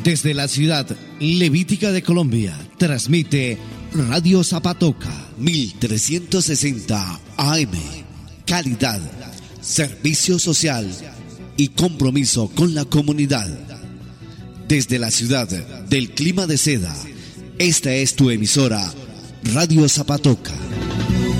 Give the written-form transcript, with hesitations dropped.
Desde la ciudad levítica de Colombia, transmite Radio Zapatoca 1360 AM. Calidad, servicio social y compromiso con la comunidad. Desde la ciudad del clima de seda, esta es tu emisora, Radio Zapatoca.